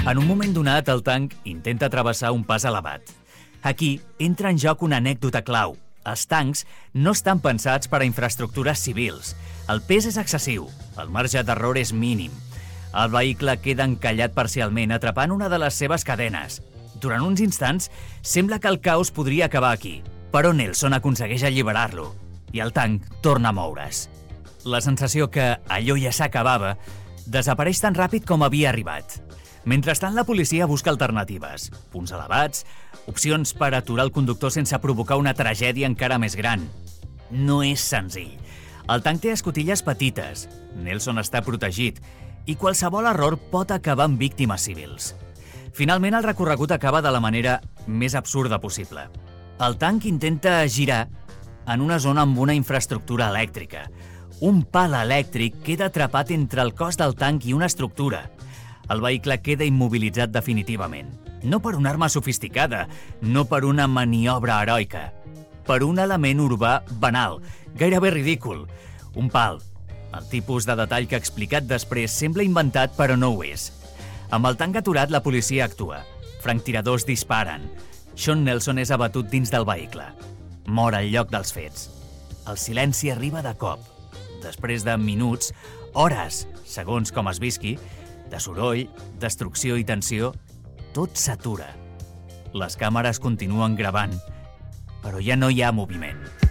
En un moment donat, el tanc intenta travessar un pas elevat. Aquí entra en joc una anècdota clau. Els tancs no estan pensats per a infraestructures civils. El pes és excessiu, el marge d'error és mínim. El vehicle queda encallat parcialment, atrapant una de les seves cadenes. Durant uns instants, sembla que el caos podria acabar aquí, però Nelson aconsegueix alliberar-lo i el tanc torna a moure's. La sensació que allò ja s'acabava desapareix tan ràpid com havia arribat. Mentrestant, la policia busca alternatives, punts elevats, opcions per aturar el conductor sense provocar una tragèdia encara més gran. No és senzill. El tanc té escotilles petites, Nelson està protegit i qualsevol error pot acabar amb víctimes civils. Finalment, el recorregut acaba de la manera més absurda possible. El tanc intenta girar en una zona amb una infraestructura elèctrica. Un pal elèctric queda atrapat entre el cos del tanc i una estructura. El vehicle queda immobilitzat definitivament. No per una arma sofisticada, no per una maniobra heroica, per un element urbà banal, gairebé ridícul. Un pal. El tipus de detall que explicat després sembla inventat, però no ho és. Amb el tanc aturat, la policia actua. Franctiradors disparen. Sean Nelson és abatut dins del vehicle. Mor al lloc dels fets. El silenci arriba de cop. Després de minuts, hores, segons com es visqui, de soroll, destrucció i tensió, tot s'atura. Les càmeres continuen gravant, però ja no hi ha moviment.